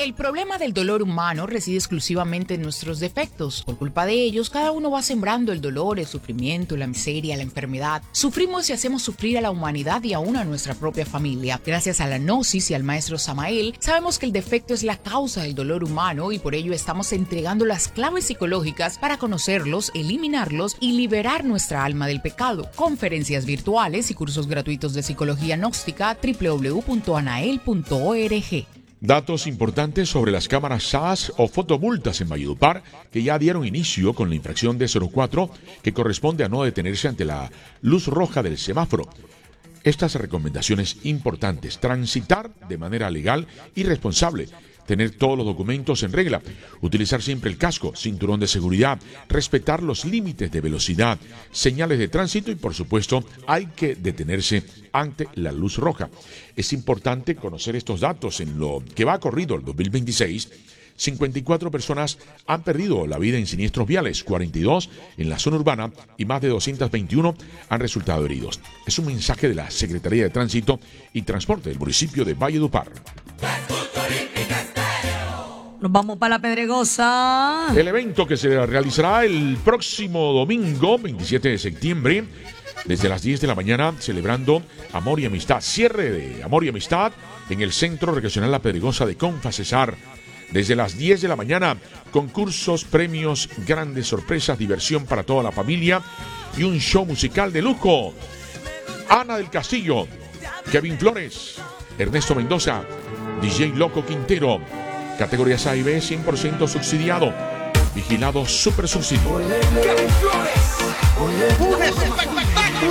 El problema del dolor humano reside exclusivamente en nuestros defectos. Por culpa de ellos, cada uno va sembrando el dolor, el sufrimiento, la miseria, la enfermedad. Sufrimos y hacemos sufrir a la humanidad y aún a nuestra propia familia. Gracias a la Gnosis y al maestro Samael, sabemos que el defecto es la causa del dolor humano y por ello estamos entregando las claves psicológicas para conocerlos, eliminarlos y liberar nuestra alma del pecado. Conferencias virtuales y cursos gratuitos de psicología gnóstica www.anael.org. Datos importantes sobre las cámaras SAS o fotomultas en Valledupar que ya dieron inicio con la infracción de 04 que corresponde a no detenerse ante la luz roja del semáforo. Estas recomendaciones importantes: transitar de manera legal y responsable, tener todos los documentos en regla, utilizar siempre el casco, cinturón de seguridad, respetar los límites de velocidad, señales de tránsito y, por supuesto, hay que detenerse ante la luz roja. Es importante conocer estos datos. En lo que va corrido el 2026, 54 personas han perdido la vida en siniestros viales, 42 en la zona urbana y más de 221 han resultado heridos. Es un mensaje de la Secretaría de Tránsito y Transporte del municipio de Valledupar. Nos vamos para la Pedregosa. El evento que se realizará el próximo domingo, 27 de septiembre, desde las 10 de la mañana, celebrando Amor y Amistad. Cierre de Amor y Amistad en el Centro Recreacional La Pedregosa de Confacesar. Desde las 10 de la mañana, concursos, premios, grandes sorpresas, diversión para toda la familia y un show musical de lujo. Ana del Castillo, Kevin Flores, Ernesto Mendoza, DJ Loco Quintero. Categorías A y B 100% subsidiado. Vigilado super subsidio. Un espectáculo.